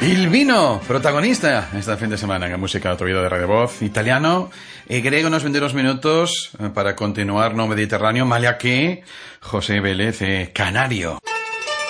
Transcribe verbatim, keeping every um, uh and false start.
Il vino, protagonista este fin de semana en la música autoridad de Radio Voz, italiano e grego nos venderos minutos para continuar no Mediterráneo, malia que José Vélez eh, canario.